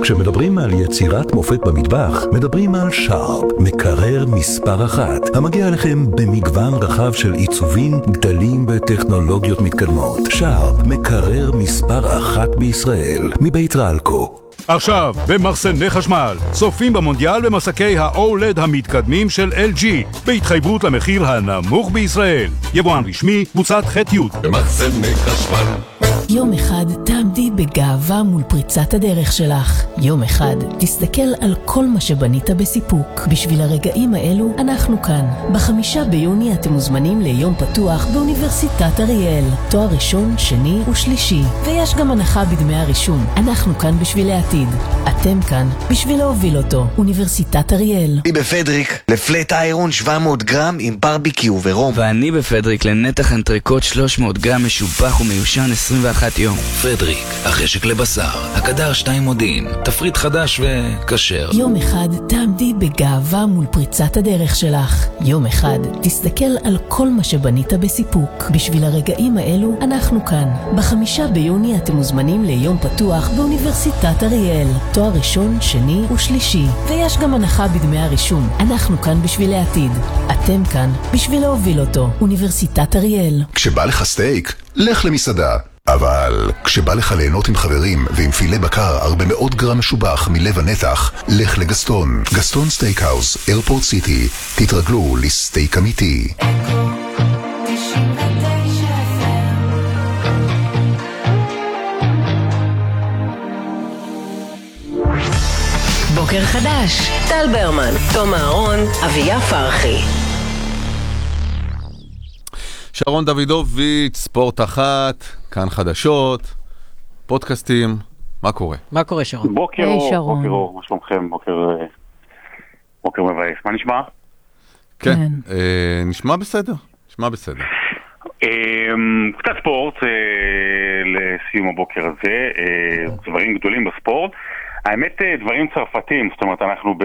כשמדברים על יצירת מופת במטבח, מדברים על שרפ, מקרר מספר 1, המגיע לכם במגוון רחב של עיצובים, גדלים וטכנולוגיות מתקדמות. שרפ, מקרר מספר 1 בישראל, מבית רלקו. עכשיו, במחסני חשמל, צופים במונדיאל במסקי ה-OLED המתקדמים של LG, בהתחייבות למחיר הנמוך בישראל. יבואן רשמי, קבוצת ח'-י'. במחסני חשמל. יום אחד תעמדי בגאווה מול פריצת הדרך שלך. יום אחד תסתכל על כל מה שבנית בסיפוק. בשביל הרגעים האלו אנחנו כאן. ב5 ביוני אתם מוזמנים ליום פתוח באוניברסיטת אריאל. תואר ראשון, שני ושלישי. ויש גם הנחה בדמי הרישום. אנחנו כאן בשביל העתיד. אתם כאן בשביל להוביל אותו. אוניברסיטת אריאל. אני בפדריק לפלט איירון 700 גרם עם ברביקיו ורום. ואני בפדריק לנתח אנטריקוט 300 גרם משופח ומיושן 21 יום. פדריק, החשק לבשר, הקדר 2 מודיעין, תפריט חדש וקשר. יום אחד תעמדי בגאווה מול פריצת הדרך שלך. יום אחד תסתכל על כל מה שבנית בסיפוק. בשביל הרגעים האלו אנחנו כאן. ב5 ביוני אתם מוזמנים ליום פתוח באוניברסיטת אריאל. תואר ראשון, שני ושלישי. ויש גם הנחה בדמי הרישום. אנחנו כאן בשביל העתיד. אתם כאן בשביל להוביל אותו. אוניברסיטת אריאל. כשבא לך סטייק, לך למסעדה. אבל כשבא לך ליהנות עם חברים ועם פילה בקר 400 גרם משובח מלב הנתח, לך לגסטון. גסטון סטייקהאוס, איירפורט סיטי. תתרגלו לסטייק אמיתי. בוקר חדש, טל ברמן, תום אהרון, אביה פרחי. שרון דוידוביץ', ספורט אחת, כאן חדשות, פודקאסטים, מה קורה? מה קורה שרון? בוקר אור, מה שלומכם? בוקר מבאס, מה נשמע? כן, נשמע בסדר, קצת ספורט לסיום הבוקר הזה, דברים גדולים בספורט, האמת דברים צרפתיים, זאת אומרת אנחנו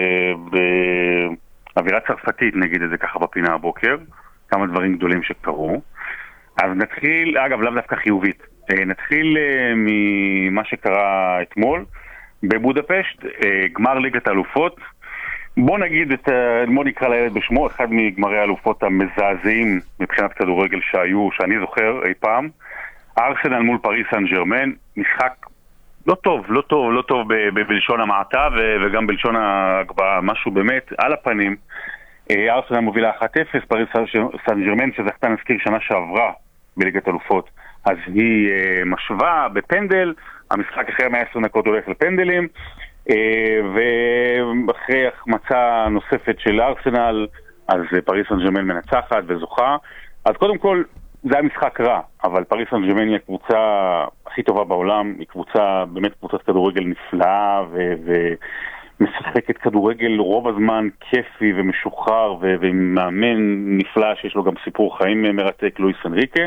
באווירה צרפתית נגיד את זה ככה בפינה הבוקר, כמה דברים גדולים שקרו. אז נתחיל, אגב לאו דווקא חיובית, נתחיל ממה שקרה אתמול בבודפשט, גמר ליגת האלופות. בוא נקרא לילד בשמו, אחד מגמרי האלופות המזעזעים מבחינת כדורגל שאני זוכר אי פעם. ארסנל מול פריס סן ז'רמן, משחק לא טוב בלשון המעטה וגם בלשון ההגבהה, משהו באמת על הפנים. ארסנל מובילה 1-0, פריס סן ז'רמן שזכתה נזכיר שנה שעברה בליגת אלופות, אז היא משווה בפנדל, המשחק אחרי 120 דקות הולך לפנדלים, ואחרי החמצה נוספת של ארסנל, אז פריס סן ז'רמן מנצחת וזוכה. אז קודם כל זה היה משחק רע, אבל פריס סן ז'רמן היא הקבוצה הכי טובה בעולם, היא קבוצה, באמת קבוצת כדורגל נפלאה משחקת כדורגל רוב הזמן כיפי ומשוחרר ועם מאמן נפלא שיש לו גם סיפור חיים מרתק, לואיס אנריקה,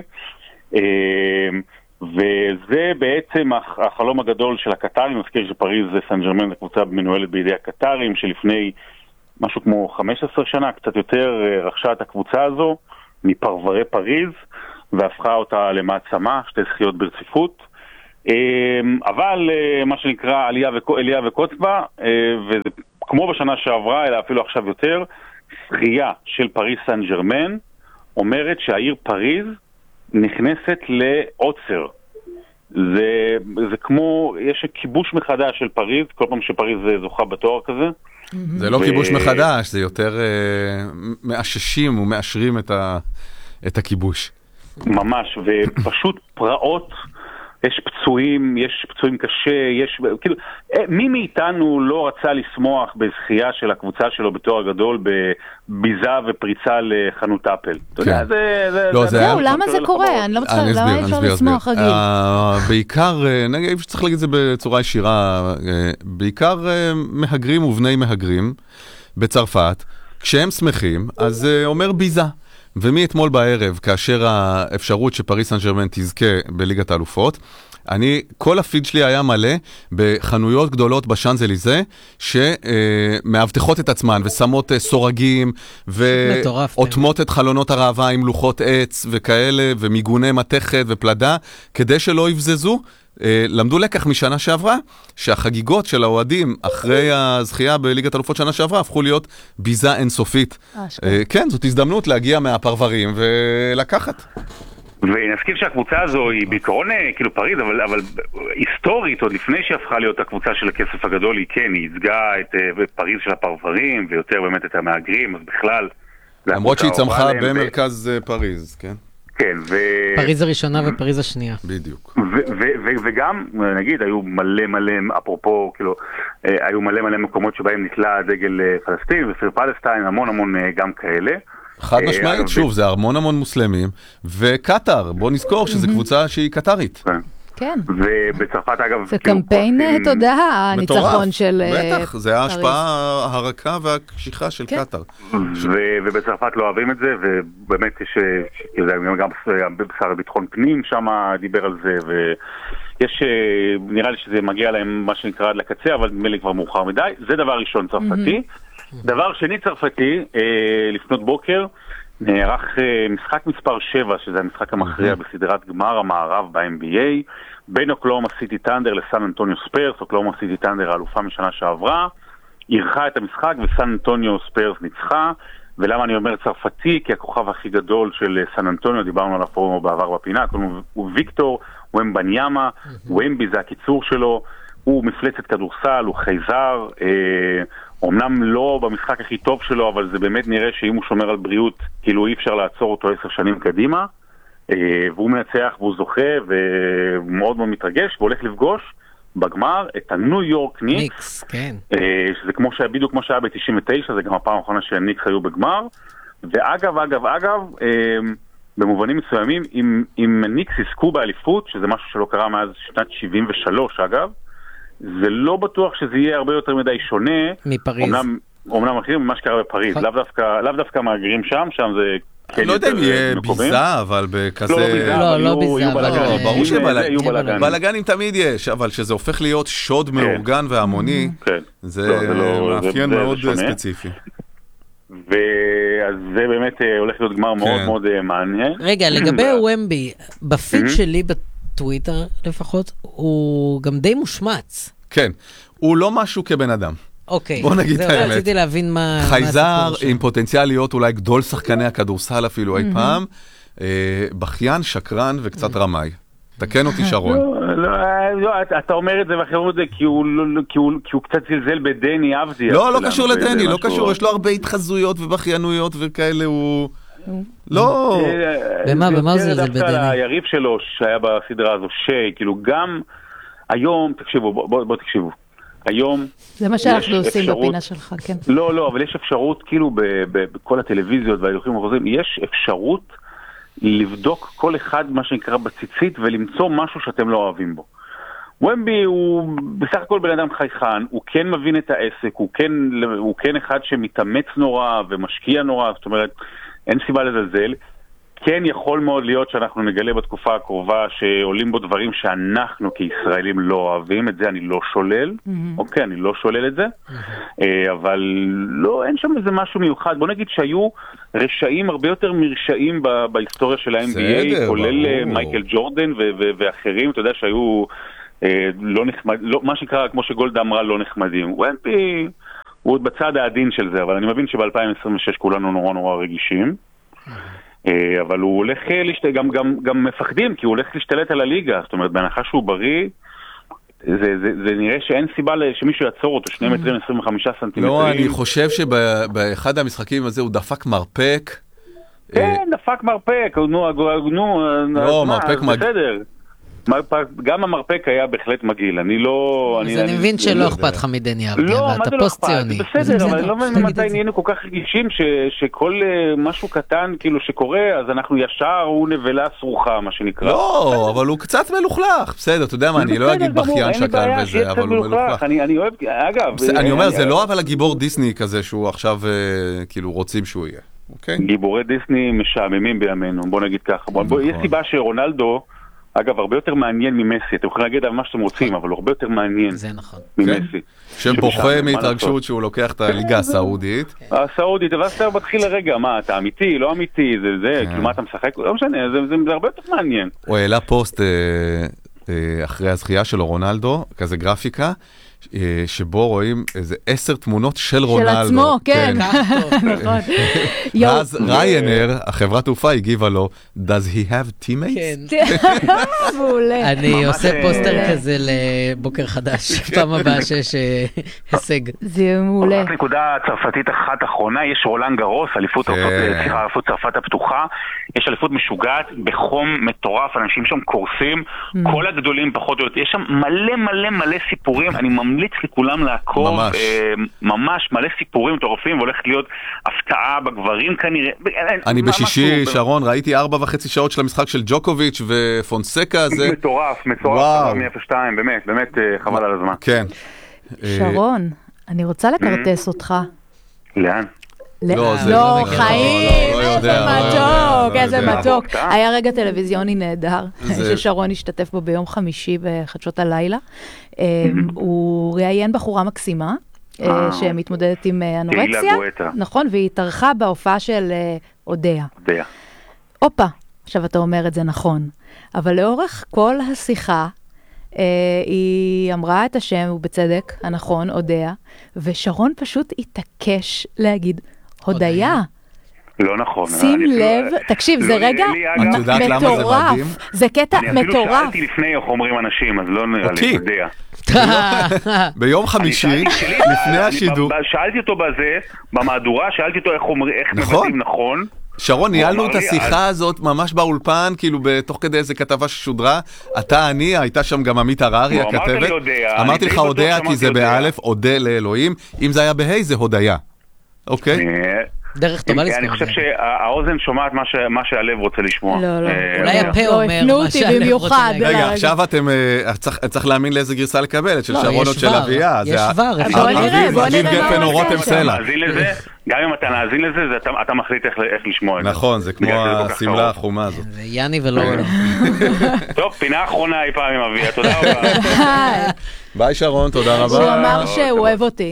וזה בעצם החלום הגדול של הקטרים. מזכיר שפריז סן ז'רמן הקבוצה מנוהלת בידי הקטרים שלפני משהו כמו 15 שנה קצת יותר רכשה את הקבוצה הזו מפרברי פריז והפכה אותה למעצמה, 2 זכיות ברציפות, אבל מה שנקרא אליה וקוץ בה, וזה כמו בשנה שעברה אלא אפילו עכשיו יותר, זכייה של פריס סן ז'רמן אומרת שהעיר פריז נכנסת לעוצר. זה כמו, יש כיבוש מחדש של פריז כל פעם שפריז זוכה בתואר כזה. זה לא כיבוש מחדש, זה יותר מאששים ומאשרים את הכיבוש. ממש, ופשוט פרעות, יש פצועים קשה, כאילו, מי מאיתנו לא רצה לשמוח בזכייה של הקבוצה שלו בתואר גדול בביזה ופריצה לחנות אפל? זהו, למה זה קורה? אני לא מצליחה, למה אפשר לשמוח רגיל? בעיקר, אני צריך להגיד את זה בצורה ישירה, בעיקר מהגרים ובני מהגרים בצרפת, כשהם שמחים, אז אומר ביזה. ומאתמול בערב, כאשר האפשרות שפריס סן ז'רמן תזכה בליגת האלופות, כל הפיד שלי היה מלא בחנויות גדולות בשאנזליזה, שמאבטחות את עצמן ושמות סורגים, ואוטמות את חלונות הראווה עם לוחות עץ וכאלה, ומיגוני מתכת ופלדה, כדי שלא יבזזו למדו לקח משנה שעברה, שהחגיגות של האוהדים אחרי הזכייה בליגת אלופות שנה שעברה, הפכו להיות ביזה אינסופית. כן, זאת הזדמנות להגיע מהפרברים ולקחת. ונזכיר שהקבוצה הזו היא בעיקרון כאילו פריז, אבל היסטורית, עוד לפני שהפכה להיות הקבוצה של הכסף הגדול, היא כן, היא ייצגה את פריז של הפרברים, ויותר באמת את המהגרים, אז בכלל... למרות שהיא צמחה במרכז פריז, כן? כן, פריז הראשונה ופריז השנייה. בדיוק. וגם, נגיד, היו מלא, אפרופו, כאילו, היו מלא מקומות שבהם נתלה דגל פלסטין, ופיר פלסטין, המון גם כאלה. חד משמעית, שוב, זה המון מוסלמים, וקטר, בוא נזכור שזו קבוצה שהיא קטרית. כן. ובצרפת אגב... זה קמפיין תודעה, הניצחון של... בטח, זה ההשפעה הרכה והקשיחה של קטר. ובצרפת לא אוהבים את זה, ובאמת יש... גם שר הביטחון פנים שם דיבר על זה, ויש... נראה לי שזה מגיע להם מה שנקרא עד לקצה, אבל נדמה לי כבר מאוחר מדי. זה דבר ראשון צרפתי. דבר שני צרפתי, לפנות בוקר, נערך משחק מספר 7, שזה המשחק המכריע בסדרת גמר המערב ב-NBA, בין אוקלאומה סיטי טנדר לסן אנטוניו ספרס. אוקלאומה סיטי טנדר האלופה משנה שעברה, אירחה את המשחק וסן אנטוניו ספרס ניצחה. ולמה אני אומר צרפתי? כי הכוכב הכי גדול של סן אנטוניו, דיברנו עליו פה בעבר בפינה, הוא ויקטור ומבניאמה, ומבי זה הקיצור שלו, הוא מפלצת כדורסל, הוא חייזר, אמנם לא במשחק הכי טוב שלו, אבל זה באמת נראה שאם הוא שומר על בריאות, כאילו אי אפשר לעצור אותו 10 שנים קדימה, והוא מנצח והוא זוכה, ומאוד מתרגש, והולך לפגוש בגמר את הניו יורק ניקס, כן. שזה בדיוק כמו שהיה ב-99, זה גם הפעם האחרונה שהניקס היו בגמר, ואגב, במובנים מסוימים, אם ניקס יזכו באליפות, שזה משהו שלא קרה מאז שנת 73 אגב, זה לא בטוח שזה יהיה הרבה יותר מדי שונה. מפריז. אומנם אחרים ממה שקרה בפריז. לאו דווקא מהגרים שם זה... אני לא יודע אם יהיה ביזה, אבל בכזה... לא ביזה. ברור שבלגנים תמיד יש, אבל שזה הופך להיות שוד מאורגן והמוני, זה מאפיין מאוד ספציפי. אז זה באמת הולך להיות גמר מאוד מאוד מעניין. רגע, לגבי ומבי, בפיד שלי טוויטר לפחות, הוא גם די מושמץ. כן, הוא לא משהו כבן אדם. אוקיי, בוא נגיד את האמת. רציתי להבין מה... חייזר עם פוטנציאל להיות אולי גדול שחקני הכדורסל אפילו אי פעם, בכיין, שקרן וקצת רמאי. תקן אותי שרון. לא, אתה אומר את זה ואחרות זה כי הוא קצת זלזל בדני אבדיה. לא קשור לדני, לא קשור, יש לו הרבה התחזויות ובכיינויות וכאלה, הוא... לא. במה הוא זלזל בדני? דווקא היריב שלו שהיה בסדרה הזו, כאילו גם היום, בוא תקשיבו, היום... זה מה שאנחנו עושים בפינה שלך, כן. לא, אבל יש אפשרות, כאילו בכל הטלוויזיות וההילוכים החוזרים, יש אפשרות לבדוק כל אחד מה שנקרא בציצית ולמצוא משהו שאתם לא אוהבים בו. ומבי הוא בסך הכל בן אדם חייכן, הוא כן מבין את העסק, הוא כן אחד שמתאמץ נורא ומשקיע נורא, זאת אומרת, אין סיבה לזלזל. כן יכול מאוד להיות שאנחנו נגלה בתקופה הקרובה שעולים בו דברים שאנחנו כישראלים לא אוהבים, את זה אני לא שולל, אוקיי, אני לא שולל את זה, אבל לא, אין שם איזה משהו מיוחד. בוא נגיד שהיו רשעים הרבה יותר מרשעים בהיסטוריה של ה-NBA, כולל מייקל ג'ורדן ואחרים, אתה יודע שהיו לא נחמד, מה שקרה כמו שגולדה אמרה לא נחמדים. הוא עוד בצד העדין של זה, אבל אני מבין שב-2026 כולנו נורא רגישים. אבל הוא הולך גם מפחדים, כי הוא הולך להשתלט על הליגה, זאת אומרת, בהנחה שהוא בריא, זה נראה שאין סיבה שמישהו יעצור אותו, 2 מטרים 25 סנטימטרים. לא, אני חושב שבאחד המשחקים הזה הוא דפק מרפק. כן, דפק מרפק, לא, מרפק בסדר. גם המרפק היה בהחלט מגעיל, אני לא... אז אני מבין שלא אכפת לך מדני אבדיה, ואתה פוסט ציוני. בסדר, אבל אני לא מבין מתי נהיינו כל כך רגישים שכל משהו קטן כאילו שקורה, אז אנחנו ישר, הוא נבלה סרוחה, מה שנקרא. לא, אבל הוא קצת מלוכלך, בסדר, אתה יודע מה, אני לא אגיד בכיין שקל וזה, אבל הוא מלוכלך. אני אוהב, אגב... אני אומר, זה לא אבל הגיבור דיסני כזה שהוא עכשיו כאילו רוצים שהוא יהיה, אוקיי? גיבורי דיסני משעממים בימינו, בוא נגיד ככה. יש סיבה שרונלדו אגב, הרבה יותר מעניין ממסי. אתם יכולים להגיד על מה שאתם רוצים, אבל הוא הרבה יותר מעניין ממסי. שבוכה מהתרגשות שהוא לוקח את הליגה הסעודית. הסעודית, ואז אתה מתחיל לרגע, מה, אתה אמיתי, לא אמיתי, זה, כאילו מה אתה משחק, לא משנה, זה הרבה יותר מעניין. הוא העלה פוסט אחרי הזכייה שלו, רונלדו, כזה גרפיקה, שבו רואים איזה 10 תמונות של רונלדו. של עצמו, כן. נכון. ואז ריינר, החברת תעופה, הגיבה לו, does he have teammates? כן. מעולה. אני עושה פוסטר כזה לבוקר חדש, פעם הבאה שיש הישג. זה מעולה. רק נקודה צרפתית אחת אחרונה, יש רולן גרוס, אליפות צרפת הפתוחה, יש אליפות משוגעת, בחום מטורף, אנשים שם קורסים, כל הגדולים פחות או יותר, יש שם מלא סיפורים, אני ממליץ לכולם לעקוב, ממש מלא סיפורים מטורפים, והולכת להיות הפתעה בגברים כנראה. אני בשישי, שרון, ראיתי 4.5 שעות של המשחק של ג'וקוביץ' ופונסקה, זה מטורף, מ-0-2, באמת, חבל על הזמן. כן. שרון, אני רוצה לקרטס אותך. לאן? לא, חיים, איזה מתוק. היה רגע טלוויזיוני נהדר, ששרון השתתף בו ביום חמישי בחדשות הלילה. הוא ראיין בחורה מקסימה, שמתמודדת עם אנורקסיה. נכון, והיא התארחה בהופעה של אודיה. אופה, עכשיו אתה אומר את זה נכון. אבל לאורך כל השיחה, היא אמרה את השם, ובצדק, הנכון, אודיה, ושרון פשוט התעקש להגיד, הודיה. לא נכון. שים לב, תקשיב, זה רגע מטורף. זה קטע מטורף. אני אפילו שאלתי לפני איך אומרים אנשים, אז לא נראה לי, יודע. ביום חמישי, לפני השידור. שאלתי אותו בזה, במהדורה, שאלתי אותו איך מבטאים נכון. שרון, ניהלנו את השיחה הזאת ממש באולפן, כאילו בתוך כדי איזה כתבה ששודרה, אתה, אני, הייתה שם גם עמית הררי, הכתבת. אמרתי לך הודיה, כי זה באלף, הודה לאלוהים. אם זה היה בהי, זה הודיה. אוקיי? דרך טובה לזכור. אני חושב שהאוזן שומעת מה שהלב רוצה לשמוע. לא. אולי הפה אומר מה שהלב רוצה להגיד. רגע, עכשיו אתם, צריך להאמין לאיזה גרסה לקבל, את של שרון או של אביה. יש דבר. אביב גפן או רותם סלע. גם אם אתה נאזין לזה, אתה מחליט איך לשמוע את זה. נכון, זה כמו הסמלה החומה הזאת. זה יאני ולא. טוב, פינה אחרונה אי פעם עם אביה, תודה רבה. ביי שרון, תודה רבה. הוא אמר שהוא אוהב אותי.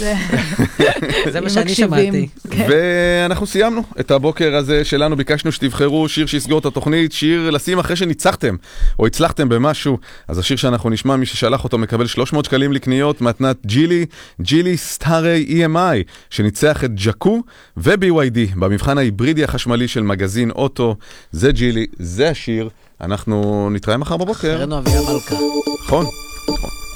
זה מה שאני שמעתי. ואנחנו סיימנו את הבוקר הזה שלנו, ביקשנו שתבחרו שיר שיסגור את התוכנית, שיר לשים אחרי שניצחתם או הצלחתם במשהו. אז השיר שאנחנו נשמע, מי ששלח אותו מקבל 300 שקלים לקניות מתנת ג'ילי סטארי EMI, שניצח את ג'קו ו-BYD במבחן ההיברידי החשמלי של מגזין אוטו. זה ג'ילי, זה השיר. אנחנו נתראה מחר בבוקר. שרנו אביה מלכה. נכון.